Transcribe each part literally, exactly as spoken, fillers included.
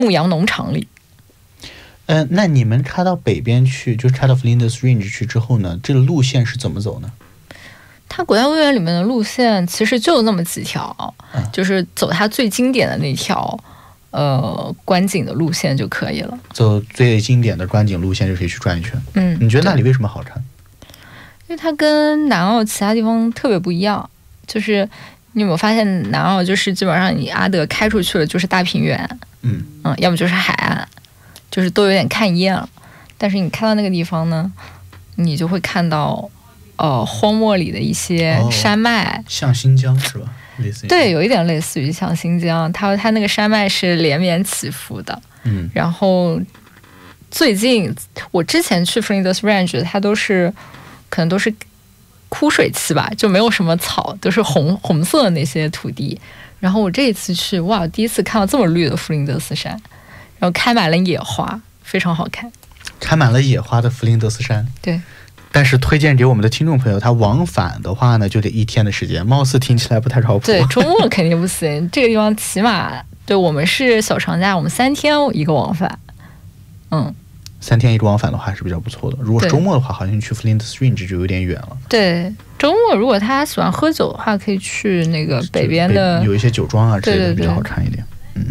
牧羊农场里。 呃，那你们开到北边去，就是开到 Flinders Range 去之后呢，这个路线是怎么走呢？ 它国家公园里面的路线其实就那么几条，嗯、就是走它最经典的那条，呃，观景的路线就可以了。 走最经典的观景路线就可以去转一圈。 嗯， 你觉得那里为什么好看？ 因为它跟南澳其他地方特别不一样，就是你有没有发现南澳就是基本上你阿德开出去了就是大平原， 嗯嗯，要么就是海岸，就是都有点看厌了。但是你开到那个地方呢，你就会看到。呃，荒漠里的一些山脉， 哦、像新疆是吧？类似于对，有一点类似于像新疆，它它那个山脉是连绵起伏的。 嗯， 然后最近我之前去 Flinders Range， 它都是可能都是枯水期吧，就没有什么草，都是红红色的那些土地。然后我这一次去，哇，第一次看到这么绿的弗林德斯山，然后开满了野花，非常好看。 开满了野花的弗林德斯山， 对。 但是推荐给我们的听众朋友，他往返的话呢，就得一天的时间，貌似听起来不太靠谱。 对，周末肯定不行。这个地方起码，对我们是小长假，我们三天一个往返。嗯， 三天一个往返的话还是比较不错的。如果是周末的话，好像去 Flinders Range 就有点远了。 对，周末如果他喜欢喝酒的话，可以去那个北边的， 有一些酒庄啊之类的比较好看一点。嗯。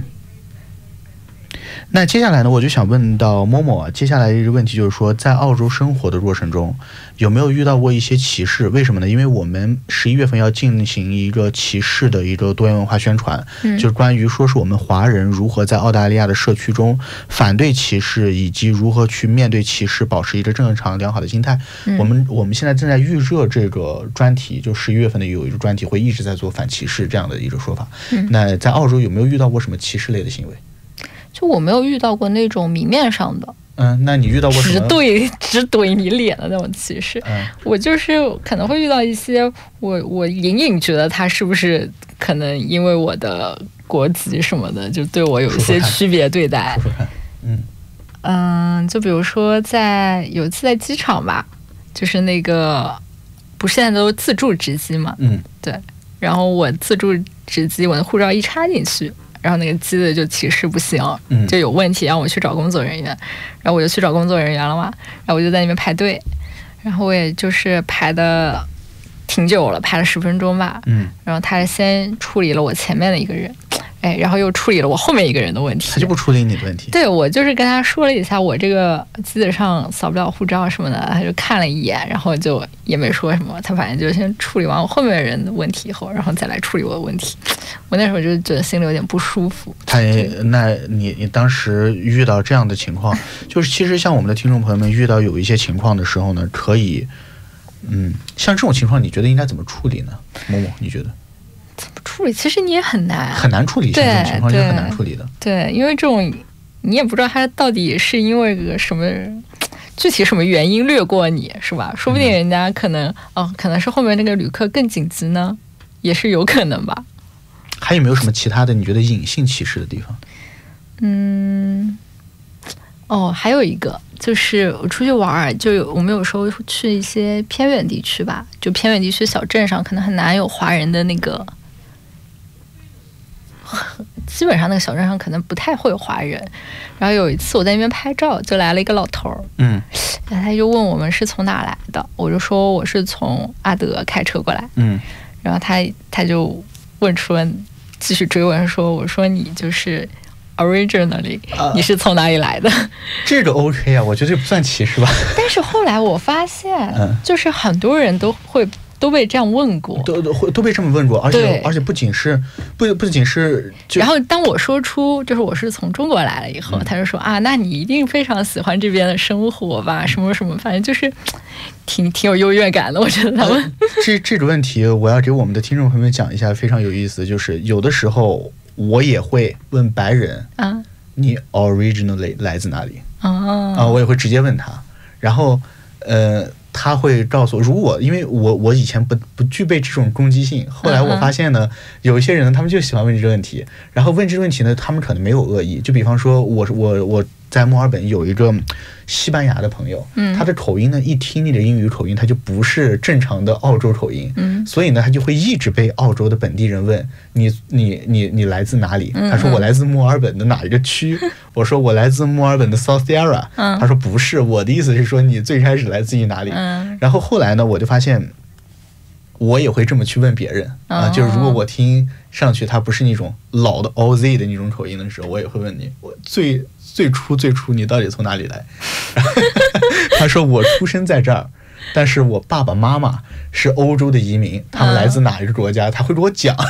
那接下来呢，我就想问到某某啊，接下来一个问题就是说，在澳洲生活的过程中，有没有遇到过一些歧视？为什么呢？因为我们十一月份要进行一个歧视的一个多元文化宣传， 嗯、 就是关于说是我们华人如何在澳大利亚的社区中反对歧视，以及如何去面对歧视，保持一个正常良好的心态。 嗯、 我们我们现在正在预热这个专题，就十一月份的有一个专题会一直在做反歧视这样的一个说法。 嗯、 那在澳洲有没有遇到过什么歧视类的行为？ 就我没有遇到过那种明面上的， 嗯，那你遇到过什么直怼直怼你脸的那种歧视？ 嗯， 我就是可能会遇到一些，我我隐隐觉得他是不是可能因为我的国籍什么的，就对我有一些区别对待。 说说看，嗯嗯，就比如说在有一次在机场吧，就是那个不是现在都是自助值机嘛， 嗯， 对，然后我自助值机，我的护照一插进去。然后那个机子就提示不行，就有问题，让我去找工作人员。然后我就去找工作人员了嘛，然后我就在那边排队，然后我也就是排的挺久了，排了十分钟吧。 嗯， 然后他先处理了我前面的一个人，哎，然后又处理了我后面一个人的问题。 他就不处理你的问题？ 对，我就是跟他说了一下我这个机子上扫不了护照什么的，他就看了一眼，然后就也没说什么。他反正就先处理完我后面人的问题以后，然后再来处理我的问题。我那时候就觉得心里有点不舒服。 他，那你你当时遇到这样的情况，就是其实像我们的听众朋友们遇到有一些情况的时候呢，可以，嗯，像这种情况，你觉得应该怎么处理呢？某某，你觉得？ 怎么处理？其实你也很难， 很难处理。像这种情况是很难处理的。 对，因为这种你也不知道他到底是因为个什么具体什么原因略过你，是吧？说不定人家可能、嗯、哦，可能是后面那个旅客更紧急呢，也是有可能吧。 还有没有什么其他的你觉得隐性歧视的地方？ 嗯，哦，还有一个就是我出去玩，就有我们有时候去一些偏远地区吧，就偏远地区小镇上可能很难有华人的那个，基本上那个小镇上可能不太会有华人。然后有一次我在那边拍照，就来了一个老头儿， 嗯， 然后他就问我们是从哪来的，我就说我是从阿德开车过来， 嗯， 然后他他就问出了。继续追问说：“我说你就是 originally，、uh, 你是从哪里来的？” 这个 OK 啊，我觉得这不算歧视吧。 但是后来我发现，嗯、就是很多人都会都被这样问过， 都都会都被这么问过，而且而且不仅是不不仅是， 然后当我说出就是我是从中国来了以后，嗯、他就说啊，那你一定非常喜欢这边的生活吧？什么什么，反正就是挺挺有优越感的，我觉得他们。呃、 这这个问题，我要给我们的听众朋友们讲一下，非常有意思，就是有的时候我也会问白人啊， 你 originally 来自哪里？ 啊啊，我也会直接问他，然后呃。他会告诉我，如果因为我我以前不不具备这种攻击性，后来我发现呢，有一些人他们就喜欢问这个问题，然后问这个问题呢，他们可能没有恶意，就比方说我我我在墨尔本有一个西班牙的朋友， 嗯， 他的口音呢，一听你的英语口音，他就不是正常的澳洲口音， 嗯， 所以呢，他就会一直被澳洲的本地人问你你你你来自哪里？ 嗯、 他说我来自墨尔本的哪一个区？嗯、我说我来自墨尔本的 South Yarra， 嗯， 他说不是，我的意思是说你最开始来自于哪里？ 嗯， 然后后来呢，我就发现。我也会这么去问别人啊， 哦、 就是如果我听上去他不是那种老的 O Z 的那种口音的时候，我也会问你，我最最初最初你到底从哪里来？他说我出生在这儿，但是我爸爸妈妈是欧洲的移民，他们来自哪一个国家？嗯、他会给我讲。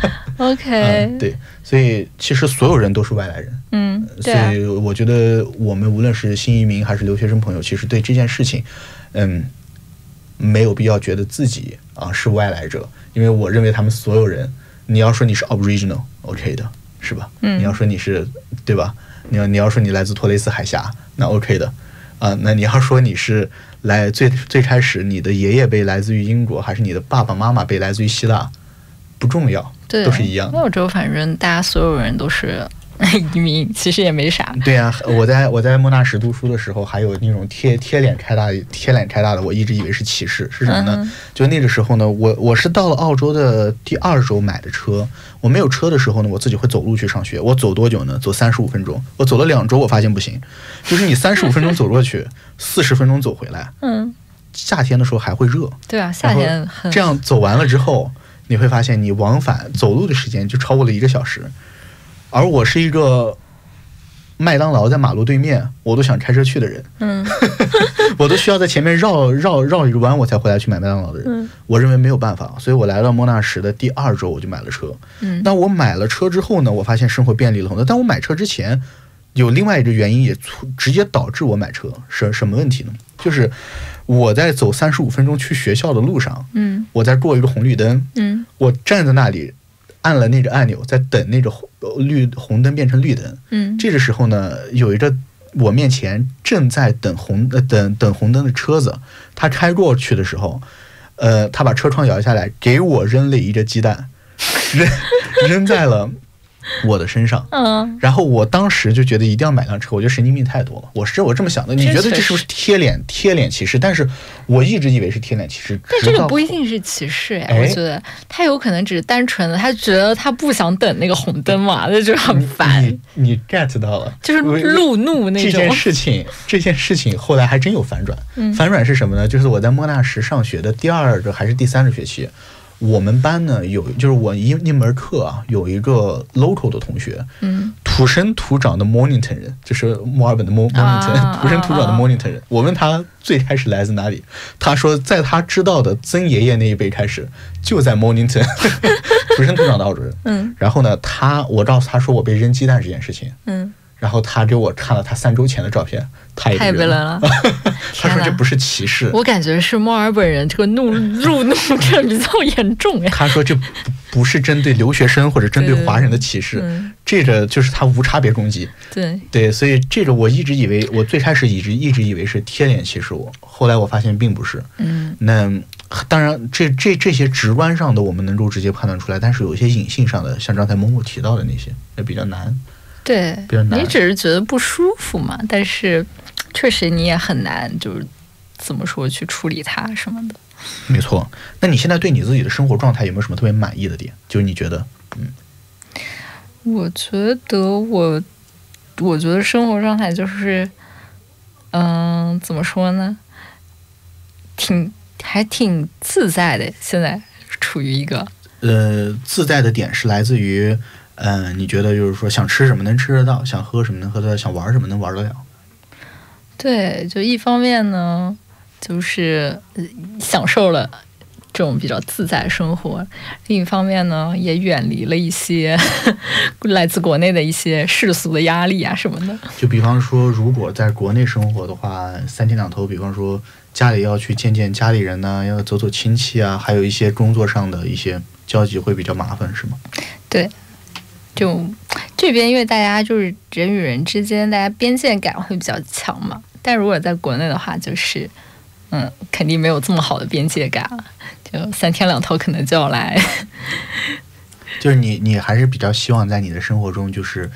OK， 嗯、对，所以其实所有人都是外来人。 嗯，对啊、 所以我觉得我们无论是新移民还是留学生朋友，其实对这件事情，嗯。没有必要觉得自己啊是外来者，因为我认为他们所有人，你要说你是 Aboriginal OK 的，是吧？ 嗯， 你要说你是，对吧？你要你要说你来自托雷斯海峡，那 OK 的，啊，那你要说你是来最最开始你的爷爷辈来自于英国，还是你的爸爸妈妈辈来自于希腊，不重要， 对， 都是一样的。 澳洲反正大家所有人都是。移民其实也没啥。 对啊，我在我在莫纳什读书的时候，还有那种贴贴脸开大贴脸开大的，我一直以为是歧视，是什么呢？嗯、就那个时候呢，我我是到了澳洲的第二周买的车，我没有车的时候呢，我自己会走路去上学。我走多久呢？走三十五分钟。我走了两周，我发现不行，就是你三十五分钟走过去，四十分钟走回来。 嗯。 夏天的时候还会热。 对啊，夏天很。 这样走完了之后，你会发现你往返走路的时间就超过了一个小时。而我是一个麦当劳在马路对面我都想开车去的人， 嗯， 我都需要在前面绕绕绕一个弯我才回来去买麦当劳的人， 嗯， 我认为没有办法，所以我来到莫纳什的第二周我就买了车， 嗯， 那我买了车之后呢，我发现生活便利了很多，但我买车之前有另外一个原因也直接导致我买车，是什么问题呢？就是我在走三十五分钟去学校的路上， 嗯， 我在过一个红绿灯， 嗯， 我站在那里。按了那个按钮，在等那个绿红灯变成绿灯。 嗯， 这个时候呢，有一个我面前正在等红呃等等红灯的车子，他开过去的时候，呃，他把车窗摇下来，给我扔了一个鸡蛋，扔扔在了我的身上。 嗯， 然后我当时就觉得一定要买辆车，我觉得神经病太多了。我是我这么想的，你觉得这是不是贴脸贴脸歧视？但是我一直以为是贴脸歧视。 但这个不一定是歧视哎，我觉得他有可能只是单纯的，他觉得他不想等那个红灯嘛，那就很烦。 你你 get 到了， 就是路怒那种。 这件事情，这件事情后来还真有反转。 嗯、 反转是什么呢？就是我在莫纳什上学的第二个还是第三个学期。我们班呢有，就是我一一门课啊，有一个 local 的同学， 嗯， 土生土长的 Mornington 人，就是墨尔本的 Mornington，、啊、土生土长的 Mornington 人。啊、我问他最开始来自哪里，他说在他知道的曾爷爷那一辈开始就在 Mornington， 土生土长的澳洲人。 嗯， 然后呢，他我告诉他说我被扔鸡蛋这件事情， 嗯。 然后他给我看了他三周前的照片，他也太被人了。 他说这不是歧视， 我感觉是墨尔本人这个怒路怒症比较严重哎。 他说这不不是针对留学生或者针对华人的歧视， 嗯、 这个就是他无差别攻击。 对对，所以这个我一直以为，我最开始一直一直以为是贴脸歧视我，后来我发现并不是。 嗯， 那当然这这这些直观上的我们能够直接判断出来，但是有一些隐性上的，像刚才某某提到的那些，那比较难。 对，你只是觉得不舒服嘛，但是确实你也很难，就是怎么说去处理它什么的。 没错，那你现在对你自己的生活状态有没有什么特别满意的点？就是你觉得，嗯， 我觉得我，我觉得生活状态就是，嗯、呃，怎么说呢，挺还挺自在的。现在处于一个呃自在的点是来自于。嗯、呃，你觉得就是说想吃什么能吃得到，想喝什么能喝得到，想玩什么能玩得了？ 对，就一方面呢，就是享受了这种比较自在的生活；另一方面呢，也远离了一些来自国内的一些世俗的压力啊什么的。 就比方说，如果在国内生活的话，三天两头，比方说家里要去见见家里人呢、啊，要走走亲戚啊，还有一些工作上的一些交集会比较麻烦，是吗？ 对。就这边，因为大家就是人与人之间，大家边界感会比较强嘛。但如果在国内的话，就是嗯，肯定没有这么好的边界感，就三天两头可能就要来。 就是你，你还是比较希望在你的生活中，就是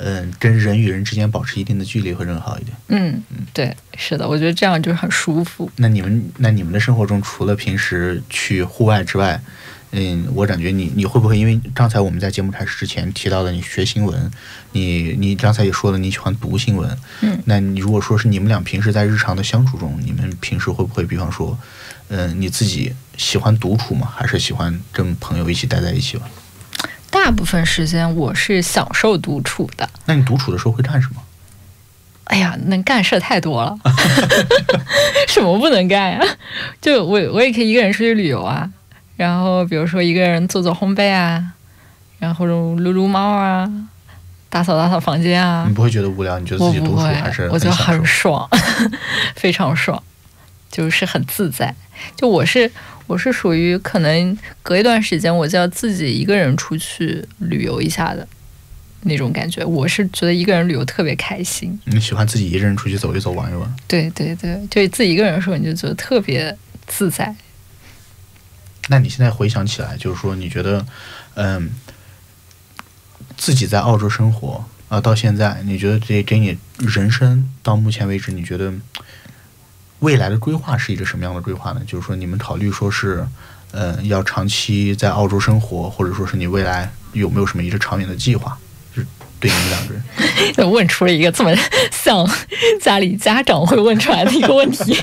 嗯、呃，跟人与人之间保持一定的距离会更好一点。 嗯嗯，对，是的，我觉得这样就是很舒服。 那你们那你们的生活中，除了平时去户外之外，嗯，我感觉你你会不会因为刚才我们在节目开始之前提到了你学新闻，你你刚才也说了你喜欢读新闻， 嗯， 那你如果说是你们俩平时在日常的相处中，你们平时会不会比方说，嗯、呃，你自己喜欢独处吗？还是喜欢跟朋友一起待在一起玩？ 大部分时间我是享受独处的。 那你独处的时候会干什么？ 哎呀，能干事太多了，什么不能干呀？就我我也可以一个人出去旅游啊。然后比如说一个人做做烘焙啊，然后撸撸猫啊，打扫打扫房间啊。 你不会觉得无聊？你觉得自己独处还是我觉得很爽，非常爽，就是很自在。就我是我是属于可能隔一段时间我就要自己一个人出去旅游一下的那种感觉。我是觉得一个人旅游特别开心。 你喜欢自己一个人出去走一走玩一玩？ 对对对，就自己一个人的时候你就觉得特别自在。 那你现在回想起来，就是说，你觉得，嗯，自己在澳洲生活啊、呃，到现在，你觉得这给你人生到目前为止，你觉得未来的规划是一个什么样的规划呢？就是说，你们考虑说是，呃，要长期在澳洲生活，或者说是你未来有没有什么一个长远的计划？就是对你们两个人， 问出了一个这么像家里家长会问出来的一个问题。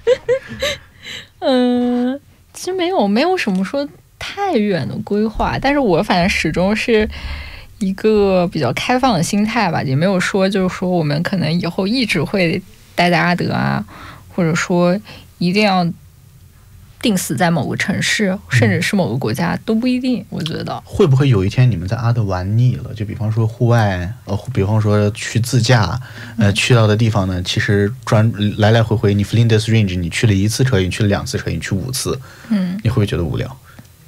嗯。其实没有没有什么说太远的规划，但是我反正始终是一个比较开放的心态吧，也没有说就是说我们可能以后一直会待在阿德啊，或者说一定要定死在某个城市，甚至是某个国家都不一定。我觉得会不会有一天你们在阿德玩腻了，就比方说户外，呃，比方说去自驾，呃，去到的地方呢，其实转来来回回，你 Flinders Range 你去了一次车，你去了两次车，你去五次， 嗯， 你会不会觉得无聊？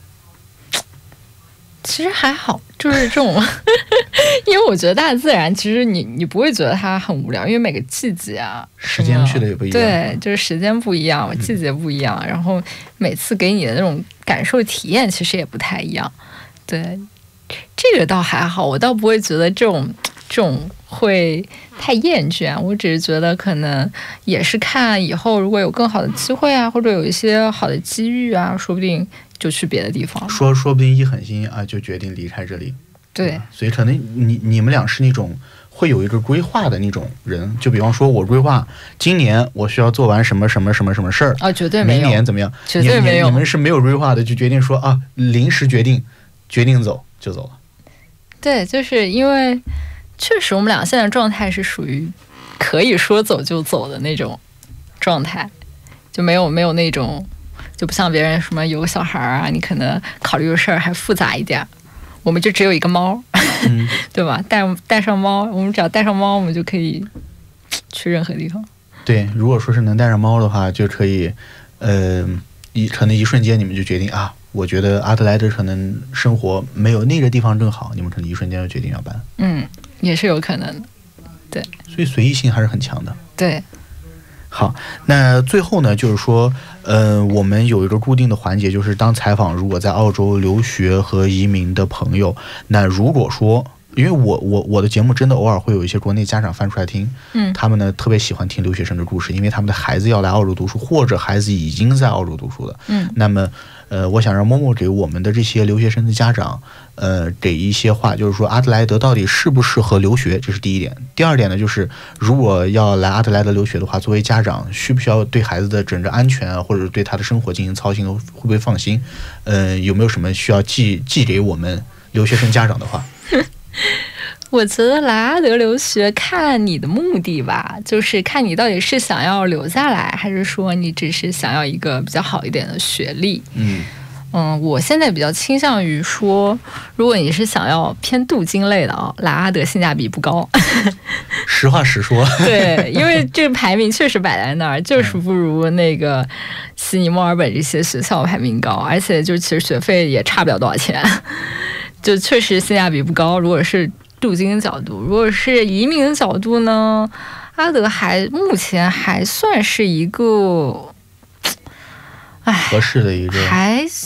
其实还好，就是这种，因为我觉得大自然其实你你不会觉得它很无聊，因为每个季节啊， 时间去的也不一样， 对，就是时间不一样，季节不一样，嗯、然后每次给你的那种感受体验其实也不太一样，对，这个倒还好，我倒不会觉得这种这种会太厌倦，我只是觉得可能也是看以后如果有更好的机会啊，或者有一些好的机遇啊，说不定就去别的地方。 说说不定一狠心啊，就决定离开这里。 对， 嗯、所以可能你你们俩是那种会有一个规划的那种人，就比方说我规划今年我需要做完什么什么什么什么事儿啊，绝对没有。 明年怎么样？ 绝对没有。 你, 你们是没有规划的，就决定说啊，临时决定，决定走就走了。 对，就是因为确实我们俩现在状态是属于可以说走就走的那种状态，就没有没有那种。就不像别人什么有个小孩啊，你可能考虑的事儿还复杂一点。我们就只有一个猫，嗯、对吧？带带上猫，我们只要带上猫，我们就可以去任何地方。 对，如果说是能带上猫的话，就可以，呃，一可能一瞬间你们就决定啊，我觉得阿德莱德可能生活没有那个地方更好，你们可能一瞬间就决定要搬。 嗯，也是有可能的。对， 所以随意性还是很强的。 对。 好，那最后呢，就是说，呃，我们有一个固定的环节，就是当采访如果在澳洲留学和移民的朋友，那如果说，因为我我我的节目真的偶尔会有一些国内家长翻出来听， 嗯， 他们呢特别喜欢听留学生的故事，因为他们的孩子要来澳洲读书，或者孩子已经在澳洲读书了， 嗯， 那么，呃，我想让默默给我们的这些留学生的家长，呃，给一些话，就是说阿德莱德到底适不适合留学，这是第一点。第二点呢，就是如果要来阿德莱德留学的话，作为家长需不需要对孩子的整个安全啊，或者对他的生活进行操心，会不会放心？呃，有没有什么需要寄寄给我们留学生家长的话？ 我觉得来阿德留学看你的目的吧，就是看你到底是想要留下来，还是说你只是想要一个比较好一点的学历。 嗯嗯，我现在比较倾向于说，如果你是想要偏镀金类的啊，来阿德性价比不高。 实话实说。 对，因为这个排名确实摆在那儿，就是不如那个悉尼、墨尔本这些学校排名高，而且就其实学费也差不了多少钱，就确实性价比不高。如果是镀金的角度，如果是移民的角度呢，阿德还目前还算是一个，哎， 合适的一个， 还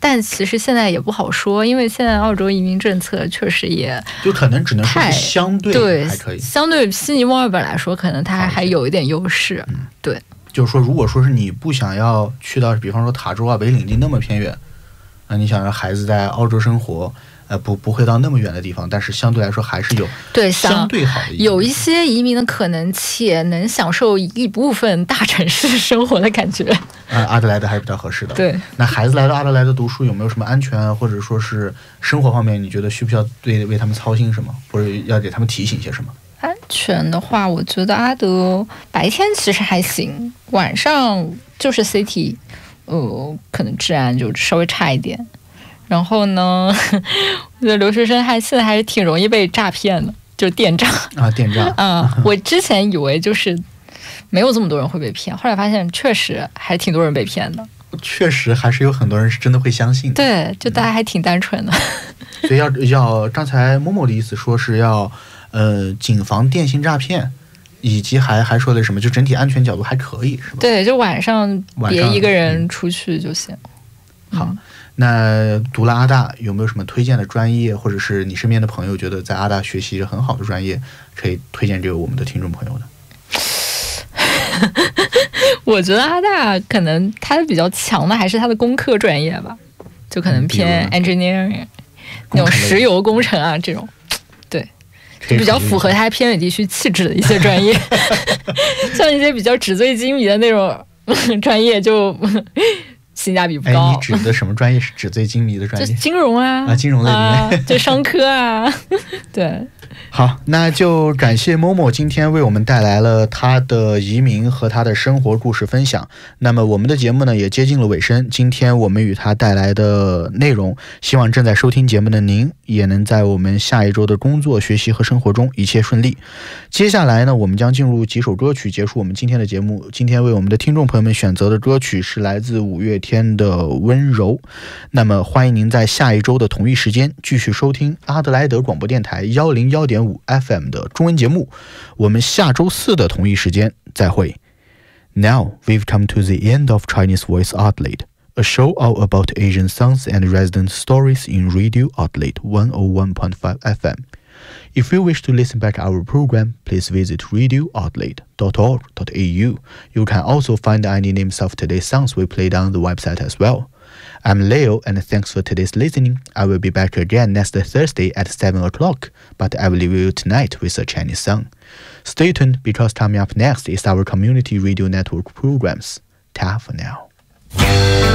但其实现在也不好说，因为现在澳洲移民政策确实也就可能只能说是相对还可以， 相对悉尼、墨尔本来说，可能它还有一点优势。 嗯， 对。 就是说，如果说是你不想要去到，比方说塔州啊、北领地那么偏远，那你想让孩子在澳洲生活。呃，不不会到那么远的地方，但是相对来说还是有对相对好的移民， 有一些移民的可能，且能享受一部分大城市生活的感觉。 呃，阿德莱德还是比较合适的。 对， 那孩子来到阿德莱德读书，有没有什么安全或者说是生活方面，你觉得需不需要对为他们操心什么，或者要给他们提醒些什么？ 安全的话，我觉得阿德白天其实还行，晚上就是 city， 呃，可能治安就稍微差一点。然后呢，我觉得留学生还现在还是挺容易被诈骗的，就是电诈啊，电诈啊。我之前以为就是没有这么多人会被骗，后来发现确实还挺多人被骗的。 确实还是有很多人是真的会相信的。 对，就大家还挺单纯的。 嗯、所以要要刚才某某的意思说是要呃谨防电信诈骗。以及还还说了什么？就整体安全角度还可以，是吧？ 对，就晚上别一个人出去就行。 嗯、好。那读了阿大有没有什么推荐的专业，或者是你身边的朋友觉得在阿大学习很好的专业，可以推荐给我们的听众朋友呢？ 我觉得阿大可能他比较强的还是他的工科专业吧，就可能偏 engineering、嗯、那种石油工程啊这种，对，就比较符合他偏远地区气质的一些专业。像一些比较纸醉金迷的那种专业就性价比不高。 哎，你指的什么专业是纸醉金迷的专业？ 就金融啊， 啊，金融类里面， 啊、就商科啊，对。 好，那就感谢某某今天为我们带来了他的移民和他的生活故事分享。那么我们的节目呢也接近了尾声，今天我们与他带来的内容，希望正在收听节目的您也能在我们下一周的工作、学习和生活中一切顺利。接下来呢，我们将进入几首歌曲结束我们今天的节目。今天为我们的听众朋友们选择的歌曲是来自五月天的《温柔》。那么欢迎您在下一周的同一时间继续收听阿德莱德广播电台一零一点五 F M 的中文节目，我们下周四的同一时间再会。Now we've come to the end of Chinese Voice Adelaide, a show all about Asian songs and resident stories in Radio Adelaide one oh one point five F M. If you wish to listen back to our program, please visit radio adelaide dot org dot A U. You can also find any names of today's songs we played on the website as well.I'm Leo, and thanks for today's listening. I will be back again next Thursday at seven o'clock, but I will leave you tonight with a Chinese song. Stay tuned, because coming up next is our community radio network programs. Ta for now.